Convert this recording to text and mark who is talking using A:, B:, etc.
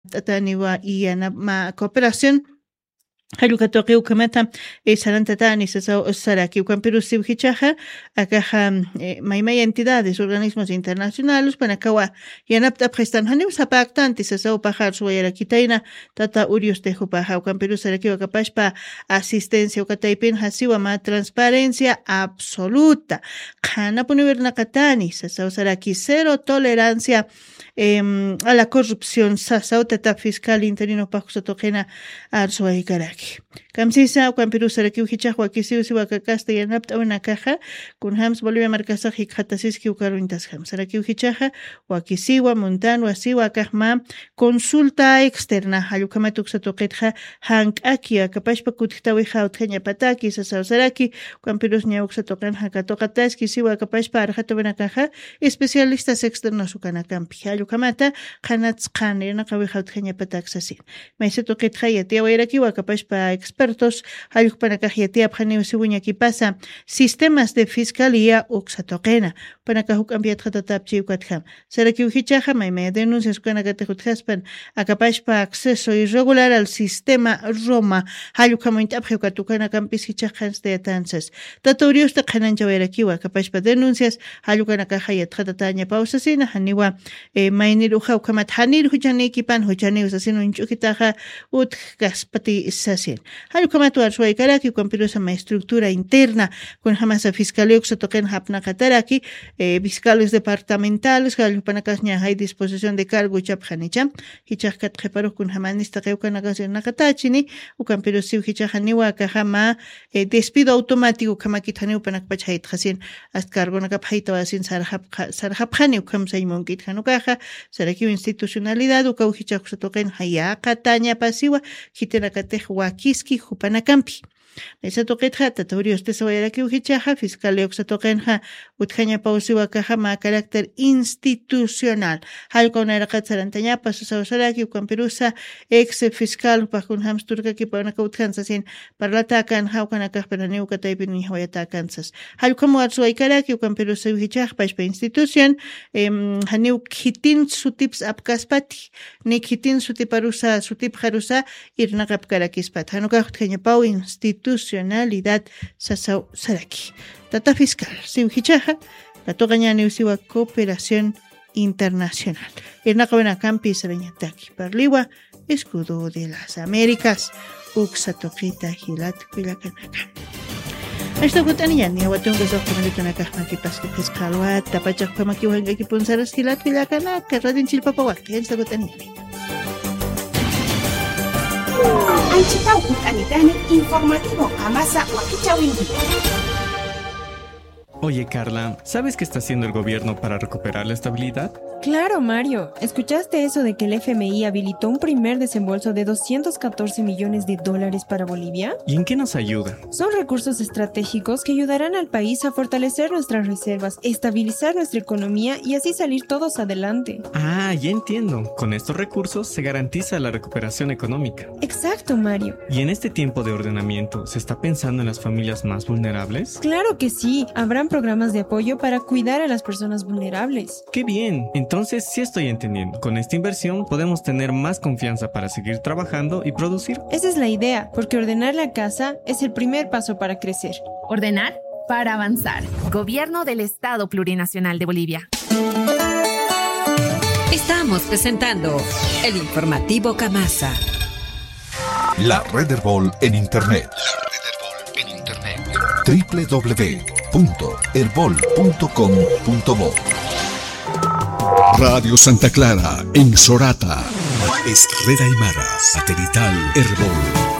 A: tataniwa y ma cooperación Halukatoqi ukamata sarantatani saraki ukampiru sibhichaja akaja maymay entidades organismos internacionales panakawa yanapta prestan hanim sapaktanti sasau pajar suayaraquitaina tata urios tejupaja ukampiru saraki wakapashpa asistencia ukataipin hasiwa ma transparencia absoluta kana punivernakatani sasau saraki cero tolerancia a la corrupción sasau tata fiscal interino pakusatoqena arsuaikaraki Kamsisa ukampiru saraki uhichaj wakisiusi wakakasta yanapta una caja kun hams Bolivia markasa hikhatasiski ukaruintas hams saraki uhichaja wakisiwa montan wasiwa akajma consulta externa hayukamatuksa hank'aki akapashpa kutiktawi hautqaña pataki sasaw saraki ukampirus ñawuksa toqan hakatoqataski siwa akapashpa arjata una caja especialistas externos ukanakampi hayukamata qanatsqani naqawi hautqaña pataksasin maysa toqitqa yatia wayraki wakapashpa expertos ayukpanakaj yatia pjaniusiwiñaki pasa sistemas de fiscalía uksatoqena panakaj ambiatqa tatapchi ukatjam saraki uhichaja maymaya denuncias ukanakatejutjaspan akapashpa acceso irregular al sistema Roma ayukamointapje ukatukanakampis hichajans de atanzas taturiusta qanancha wayrakiwa akapashpa denuncias ayukanakaja yatjatataña pausasina haniwa mayniruja ukamat hanir huchanikipan huchani usasino inchukitaja utkaspati sasin hayukamatu arsuaykaraki ukampirusa ma estructura interna con jamasa fiscalía uksatoqen hapnaqataraki fiscales departamentales hayupanakasña hay disposición de cargo chapjanicham hichajkat qeparuj kun jamanista qeukanakasirnaqatachini ukampirusiw hichajaniwa kajama despido automático kamakithani upanakpach haytqasin hasta cargonakap haytawasin sarjapjani ukamsaymunkit hanukaja saraki institucionalidad ukauhichajusatoqen hayaqataña pasiwa hitenakatej wakiski hupanakampi Nesatoqetja taturios tesawayaraki uhichaja fiscalía uksatoqenja utjaña pausiwa kaja ma carácter institucional halkonaraqat sarantañapa susawsaraki ukampirusa ex fiscal upajkun hamsturkaki paunaka utjansasin parlatakan hawkanakaj perani ukataipin nihwayatakansas halkomu arsuaykaraki ukampirusa uhichaj pashpa institución haniu hitin sutips apkaspati nik hitin sutiparusa sutipjarusa irnaqapkarakispat hanukaj utjaña pau institucionalidad sasau saraki tata fiscal siwhichaja katoqañani usiwa cooperación internacional irnaqawena campi sarañataki parliwa escudo de las Américas uksatoqita hilat kullakanaka Esta kutaniya ni awatunga soqpanalitunakaj makipaski fiscalwa tapachaqpa makiwanqaki punsaras hilat kullakanaka radin chilpapawaqti esta kutaniya
B: Anchitau kutanitani informativo Amasa Wakichawinti.
C: Oye, Carla, ¿sabes qué está haciendo el gobierno para recuperar la estabilidad?
D: Claro, Mario. ¿Escuchaste eso de que el FMI habilitó un primer desembolso de $214 millones para Bolivia?
C: ¿Y en qué nos ayuda?
D: Son recursos estratégicos que ayudarán al país a fortalecer nuestras reservas, estabilizar nuestra economía y así salir todos adelante.
C: Ah, ya entiendo. Con estos recursos se garantiza la recuperación económica.
D: Exacto, Mario.
C: ¿Y en este tiempo de ordenamiento se está pensando en las familias más vulnerables?
D: Claro que sí. Habrán programas de apoyo para cuidar a las personas vulnerables.
C: ¡Qué bien! Entonces sí estoy entendiendo. Con esta inversión podemos tener más confianza para seguir trabajando y producir.
D: Esa es la idea, porque ordenar la casa es el primer paso para crecer.
E: Ordenar para avanzar. Gobierno del Estado Plurinacional de Bolivia.
F: Estamos presentando el informativo Camasa.
G: La Red Herbol en Internet. www.herbol.com.bo Radio Santa Clara en Sorata. Es Red Aymara, satelital Herbol.